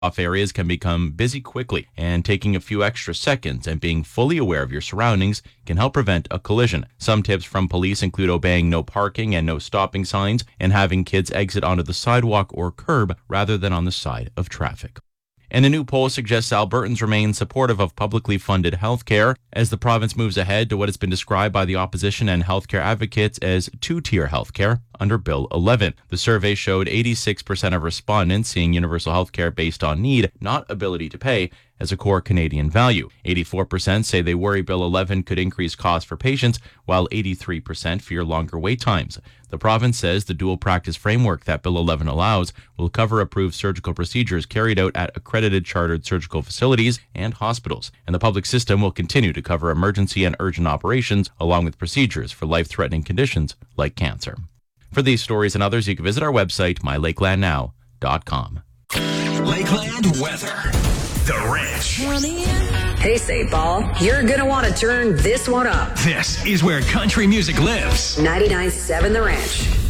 Off areas can become busy quickly, and taking a few extra seconds and being fully aware of your surroundings can help prevent a collision. Some tips from police include obeying no parking and no stopping signs and having kids exit onto the sidewalk or curb rather than on the side of traffic. And a new poll suggests Albertans remain supportive of publicly funded health care as the province moves ahead to what has been described by the opposition and healthcare advocates as two-tier healthcare under Bill 11. The survey showed 86% of respondents seeing universal healthcare based on need, not ability to pay, as a core Canadian value. 84% say they worry Bill 11 could increase costs for patients, while 83% fear longer wait times. The province says the dual practice framework that Bill 11 allows will cover approved surgical procedures carried out at accredited chartered surgical facilities and hospitals, and the public system will continue to cover emergency and urgent operations along with procedures for life-threatening conditions like cancer. For these stories and others, you can visit our website, mylakelandnow.com. Lakeland weather. The Ranch. Hey, St. Paul, you're going to want to turn this one up. This is where country music lives. 99.7 The Ranch.